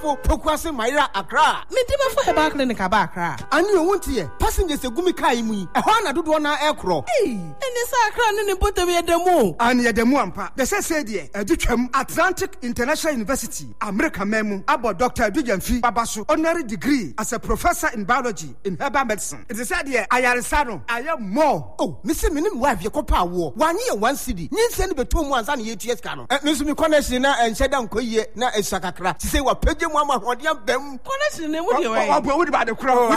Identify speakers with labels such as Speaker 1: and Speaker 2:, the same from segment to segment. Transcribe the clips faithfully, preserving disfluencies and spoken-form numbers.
Speaker 1: for Pokwase Maira Accra.
Speaker 2: Medima for Heba Clinic Accra.
Speaker 1: And you won't hear passengers a Gumikaimi, a Hana do one aircraft.
Speaker 2: Hey, and this Accra and put away the moon.
Speaker 3: And yet the Muampa, the said, a Duchem Atlantic International University, America Memo, about Doctor Dujanfi Babasu, honorary degree as a professor in biology in herbal medicine. It is said here, I am Sano, I am more.
Speaker 1: Oh, Mister Minim wife, your copa war, one year, one city, need send the two months and eight years canon. And Mister Connection and Shadam Koye, na a Sakakra, to say what Pedro Mama, what young Bem.
Speaker 2: Connection, and what you
Speaker 3: are about the crowd.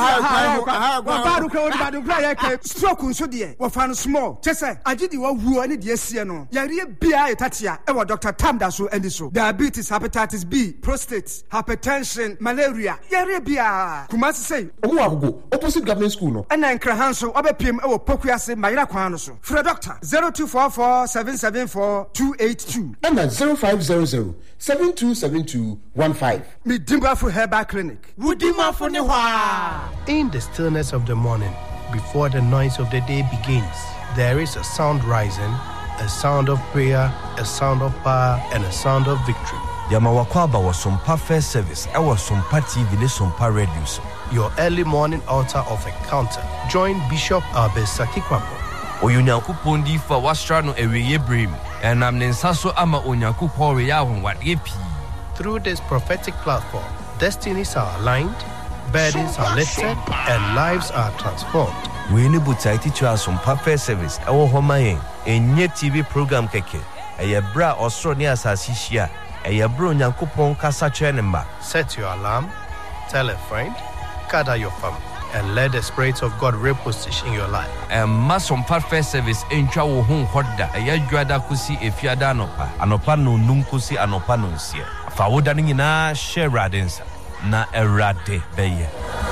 Speaker 3: Stroke so dear, what found small. Chessa, I did you who any dear Siano. Yaria Bia Tatia, ever Doctor Tamdasu and so. Diabetes, hepatitis B, prostate, hypertension, malaria. Yaria Bia. Kumasi say,
Speaker 1: Oh, opposite government school. No.
Speaker 3: And then Krahanso, Obepim, our Pokuase, Maira Kwanoso. For a doctor, zero two four four seven seven four two eight two.
Speaker 1: And at zero five zero zero seven two seven two one five.
Speaker 3: Me Dimba for Herbal Clinic.
Speaker 1: Woodima for Newa.
Speaker 4: In the stillness of the morning, before the noise of the day begins, there is a sound rising, a sound of prayer, a sound of power, and a sound of victory.
Speaker 5: Yamawakwaba was some first service. I was some T V, ne some radio.
Speaker 4: Your early morning altar of encounter. Join Bishop Abesaki Kwapo.
Speaker 5: Oyunyankupon di fa wasra no eweye brim. Enam ne nsaso ama onyankupon we ya honwade pi.
Speaker 4: Through this prophetic platform, destinies are aligned, burdens are lifted, and lives are transformed.
Speaker 5: We need to teach you some first service. Ewo homa yen enye T V program keke. Eye bra osro ne asasi hia. Eye bro onyankupon kasa kire ne mba.
Speaker 4: Set your alarm, tell a friend, gather your family, and let the Spirit of God reposition your life.
Speaker 5: And masom first service entra wo hu hoda. Eye dwada kusi efiada anopa. Anopa no num kusi anopa no nsie. Fa woda ni na share radensa na erade beye.